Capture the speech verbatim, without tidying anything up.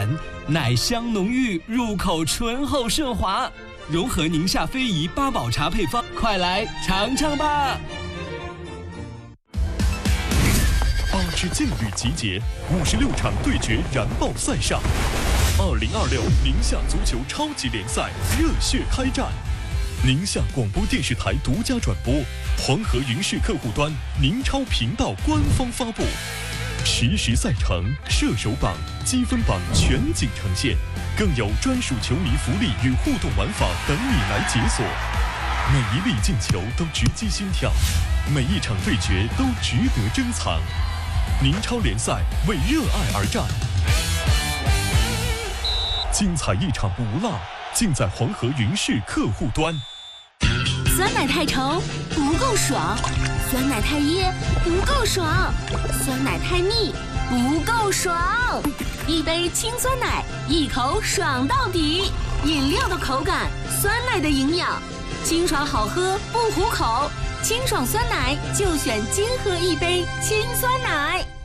奶香浓郁，入口醇厚顺滑，融合宁夏非遗八宝茶配方，快来尝尝吧！ 八支劲旅集结，五十六场对决燃爆赛上。二零二六宁夏足球超级联赛热血开战，宁夏广播电视台独家转播，黄河云视客户端、宁超频道官方发布，实时赛程、射手榜、积分榜全景呈现，更有专属球迷福利与互动玩法等你来解锁。每一粒进球都直击心跳，每一场对决都值得珍藏。宁超联赛为热爱而战，精彩一场不落，尽在黄河云视客户端。 酸奶太稠不够爽，酸奶太噎不够爽，酸奶太腻不够爽。一杯清酸奶，一口爽到底。饮料的口感，酸奶的营养，清爽好喝不糊口。清爽酸奶就选金喝一杯清酸奶。